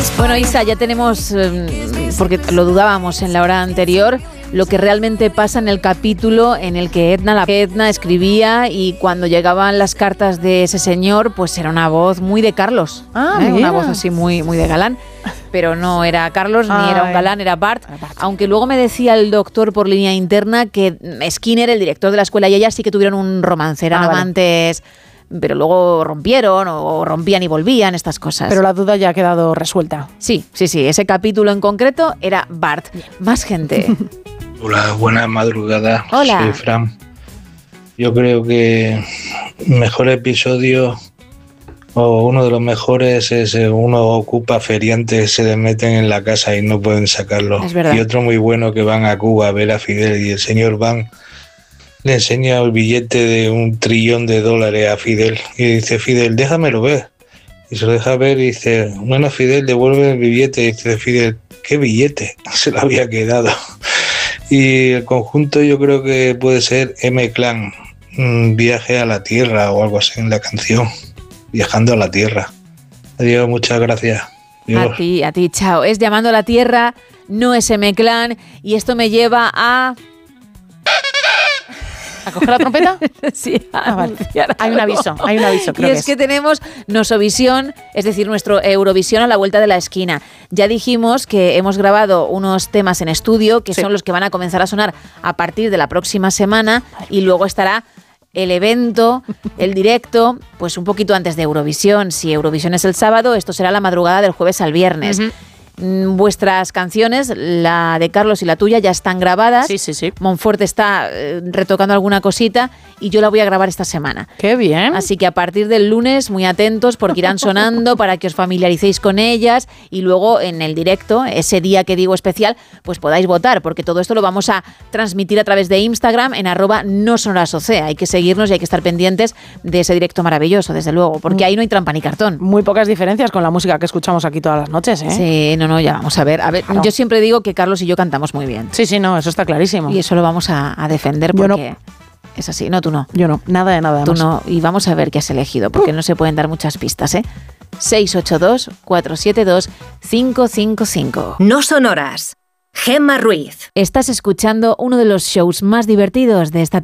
Bueno, Isa, ya tenemos, porque lo dudábamos en la hora anterior, lo que realmente pasa en el capítulo en el que Edna escribía, y cuando llegaban las cartas de ese señor, pues era una voz muy de Carlos. Una voz así muy, muy de galán. Pero no era Carlos, ni era un galán, era Bart. Aunque luego me decía el doctor por línea interna que Skinner, el director de la escuela, y ella sí que tuvieron un romance, eran amantes, pero luego rompieron o rompían y volvían, estas cosas. Pero la duda ya ha quedado resuelta. Sí, ese capítulo en concreto era Bart. Más gente. Hola, buenas madrugadas. Hola. Soy Fran. Yo creo que el mejor episodio, o uno de los mejores, es uno ocupa feriantes, se le meten en la casa y no pueden sacarlo. Es verdad. Y otro muy bueno, que van a Cuba a ver a Fidel y el señor Van le enseña el billete de $1 trillón a Fidel y dice: Fidel, déjamelo ver. Y se lo deja ver y dice: bueno, Fidel, devuelve el billete. Y dice Fidel: ¿qué billete? Se lo había quedado. Y el conjunto yo creo que puede ser M-Clan, Viaje a la Tierra o algo así en la canción, Viajando a la Tierra. Adiós, muchas gracias. Adiós. A ti, chao. Es Llamando a la Tierra, no es M-Clan, y esto me lleva a... ¿A coger la trompeta? Sí, vale. Hay un aviso, creo y es que tenemos Nosovisión, es decir, nuestro Eurovisión a la vuelta de la esquina. Ya dijimos que hemos grabado unos temas en estudio que son los que van a comenzar a sonar a partir de la próxima semana, y luego estará el evento, el directo, pues un poquito antes de Eurovisión. Si Eurovisión es el sábado, esto será la madrugada del jueves al viernes. Vuestras canciones, la de Carlos y la tuya, ya están grabadas. Sí. Monforte está retocando alguna cosita y yo la voy a grabar esta semana. ¡Qué bien! Así que a partir del lunes, muy atentos, porque irán sonando para que os familiaricéis con ellas, y luego en el directo, ese día que digo especial, pues podáis votar, porque todo esto lo vamos a transmitir a través de Instagram en @nosonorasoc. Hay que seguirnos y hay que estar pendientes de ese directo maravilloso, desde luego, porque ahí no hay trampa ni cartón. Muy pocas diferencias con la música que escuchamos aquí todas las noches, ¿eh? Sí, no, ya vamos a ver. Claro. Yo siempre digo que Carlos y yo cantamos muy bien. Sí, no, eso está clarísimo. Y eso lo vamos a defender porque es así. No, tú no. Yo no, nada de nada. Tú no. Y vamos a ver qué has elegido, porque no se pueden dar muchas pistas, ¿eh? 682-472-555. No Sonoras. Gemma Ruiz. Estás escuchando uno de los shows más divertidos de esta